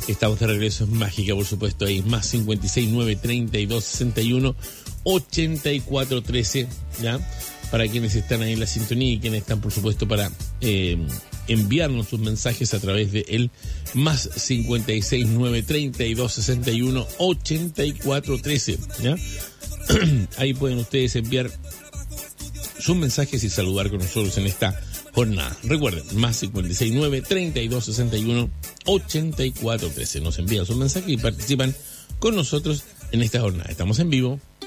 Estamos de regreso en Mágica, por supuesto, ahí más 569 32 61 84 13, ¿ya? Para quienes están ahí en la sintonía y quienes están, por supuesto, para enviarnos sus mensajes a través de el más 569 32 61 84 13, ¿ya? Ahí pueden ustedes enviar sus mensajes y saludar con nosotros en esta jornada. Recuerden, más 569 32 61 84 13. Nos envían sus mensajes y participan con nosotros en esta jornada. Estamos en vivo